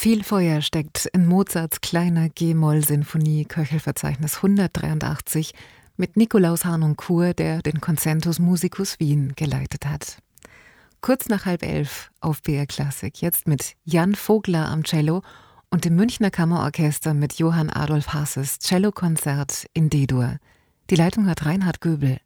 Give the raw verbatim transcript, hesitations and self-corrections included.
Viel Feuer steckt in Mozarts kleiner G-Moll-Sinfonie Köchelverzeichnis hundertdreiundachtzig mit Nikolaus Harnoncourt, der den Concentus Musicus Wien geleitet hat. Kurz nach halb elf auf B R Klassik, jetzt mit Jan Vogler am Cello und dem Münchner Kammerorchester mit Johann Adolf Hasses Cellokonzert in D-Dur. Die Leitung hat Reinhard Göbel.